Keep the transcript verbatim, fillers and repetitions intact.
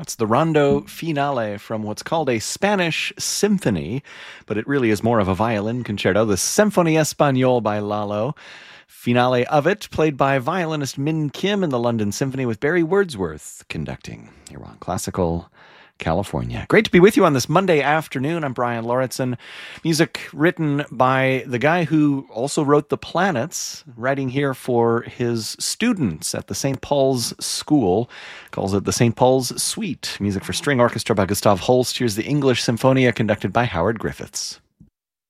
That's the Rondo Finale from what's called a Spanish symphony, but it really is more of a violin concerto, the Symphonie Espagnole by Lalo. Finale of it, played by violinist Min Kim in the London Symphony with Barry Wordsworth conducting here on Classical California. Great to be with you on this Monday afternoon. I'm Brian Lauritsen. Music written by the guy who also wrote The Planets, writing here for his students at the Saint Paul's School. Calls it the Saint Paul's Suite. Music for string orchestra by Gustav Holst. Here's the English Symphonia conducted by Howard Griffiths.